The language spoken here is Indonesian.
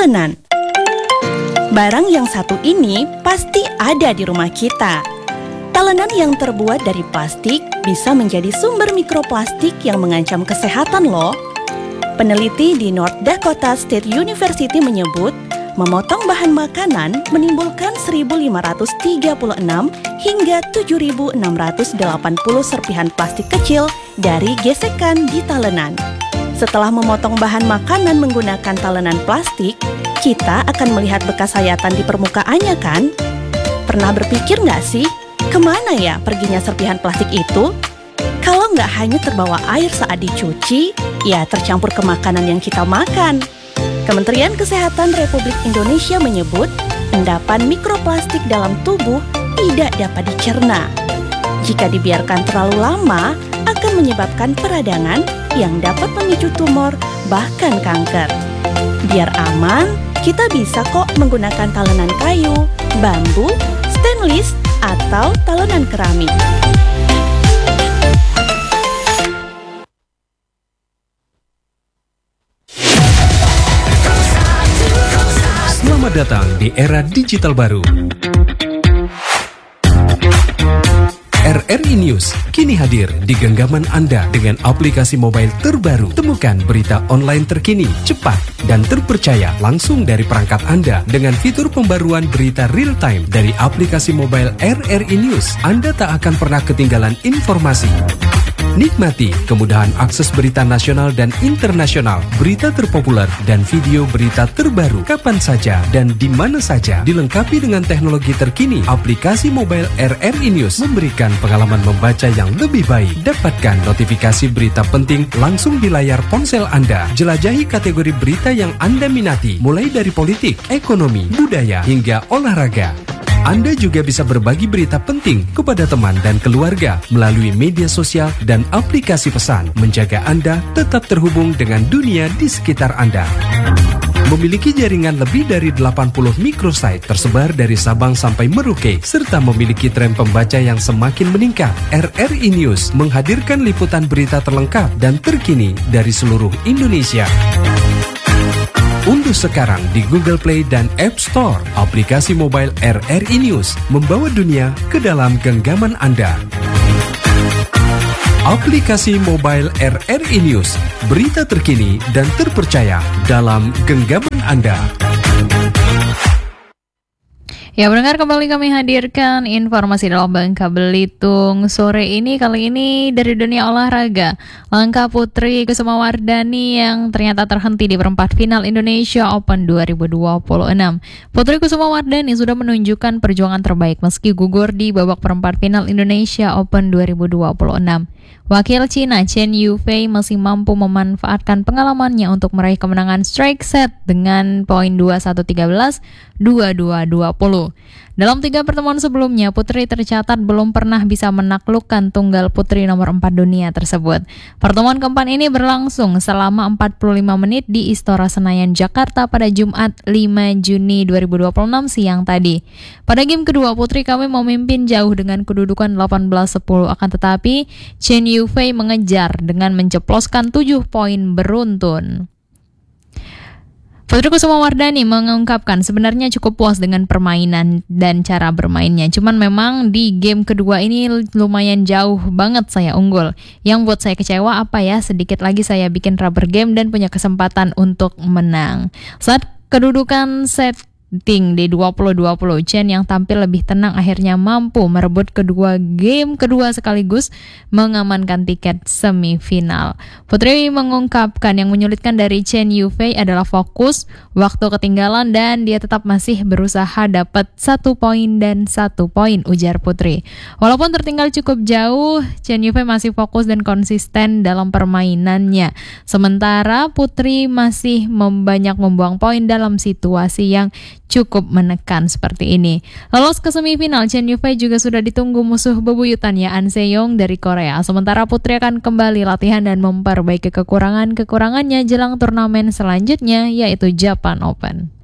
talenan. Barang yang satu ini pasti ada di rumah kita. Talenan yang terbuat dari plastik bisa menjadi sumber mikroplastik yang mengancam kesehatan loh. Peneliti di North Dakota State University menyebut, memotong bahan makanan menimbulkan 1.536 hingga 7.680 serpihan plastik kecil dari gesekan di talenan. Setelah memotong bahan makanan menggunakan talenan plastik, kita akan melihat bekas sayatan di permukaannya kan? Pernah berpikir nggak sih, kemana ya perginya serpihan plastik itu? Kalau nggak hanya terbawa air saat dicuci, ya tercampur ke makanan yang kita makan. Kementerian Kesehatan Republik Indonesia menyebut, endapan mikroplastik dalam tubuh tidak dapat dicerna. Jika dibiarkan terlalu lama, akan menyebabkan peradangan yang dapat memicu tumor, bahkan kanker. Biar aman, kita bisa kok menggunakan talenan kayu, bambu, stainless, atau talenan keramik. Selamat datang di era digital baru. RRI News kini hadir di genggaman Anda dengan aplikasi mobile terbaru. Temukan berita online terkini, cepat, dan terpercaya langsung dari perangkat Anda dengan fitur pembaruan berita real time dari aplikasi mobile RRI News. Anda tak akan pernah ketinggalan informasi. Nikmati kemudahan akses berita nasional dan internasional, berita terpopuler, dan video berita terbaru kapan saja dan di mana saja. Dilengkapi dengan teknologi terkini, aplikasi mobile RRI News memberikan pengalaman membaca yang lebih baik. Dapatkan notifikasi berita penting langsung di layar ponsel Anda. Jelajahi kategori berita yang Anda minati, mulai dari politik, ekonomi, budaya, hingga olahraga. Anda juga bisa berbagi berita penting kepada teman dan keluarga melalui media sosial dan aplikasi pesan, menjaga Anda tetap terhubung dengan dunia di sekitar Anda. Memiliki jaringan lebih dari 80 microsite tersebar dari Sabang sampai Merauke, serta memiliki tren pembaca yang semakin meningkat. RRI News menghadirkan liputan berita terlengkap dan terkini dari seluruh Indonesia. Unduh sekarang di Google Play dan App Store aplikasi mobile RRI News, membawa dunia ke dalam genggaman Anda. Aplikasi mobile RRI News, berita terkini dan terpercaya dalam genggaman Anda. Ya, pendengar, kembali kami hadirkan informasi dalam Bangka Belitung sore ini. Kali ini dari dunia olahraga, langkah Putri Kusumawardhani yang ternyata terhenti di perempat final Indonesia Open 2026. Putri Kusumawardhani sudah menunjukkan perjuangan terbaik meski gugur di babak perempat final Indonesia Open 2026. Wakil Cina Chen Yufei masih mampu memanfaatkan pengalamannya untuk meraih kemenangan straight set dengan poin 21-13, 22-20. Dalam 3 pertemuan sebelumnya, Putri tercatat belum pernah bisa menaklukkan tunggal putri nomor 4 dunia tersebut. Pertemuan keempat ini berlangsung selama 45 menit di Istora Senayan, Jakarta pada Jumat 5 Juni 2026 siang tadi. Pada game kedua, Putri kami memimpin jauh dengan kedudukan 18-10, akan tetapi Chen Yufei mengejar dengan menceploskan 7 poin beruntun. Putri Kusumawardhani mengungkapkan sebenarnya cukup puas dengan permainan dan cara bermainnya. Cuman memang di game kedua ini lumayan jauh banget saya unggul. Yang buat saya kecewa apa ya, sedikit lagi saya bikin rubber game dan punya kesempatan untuk menang. Saat kedudukan setting di 20-20, Chen yang tampil lebih tenang akhirnya mampu merebut kedua game kedua sekaligus mengamankan tiket semifinal. Putri mengungkapkan yang menyulitkan dari Chen Yufei adalah fokus, waktu ketinggalan, dan dia tetap masih berusaha dapat 1 poin dan 1 poin, ujar Putri. Walaupun tertinggal cukup jauh, Chen Yufei masih fokus dan konsisten dalam permainannya. Sementara Putri masih banyak membuang poin dalam situasi yang cukup menekan seperti ini. Lolos ke semifinal, Chen Yufei juga sudah ditunggu musuh bebuyutannya An Se-young dari Korea. Sementara Putri akan kembali latihan dan memperbaiki kekurangannya jelang turnamen selanjutnya, yaitu Japan Open.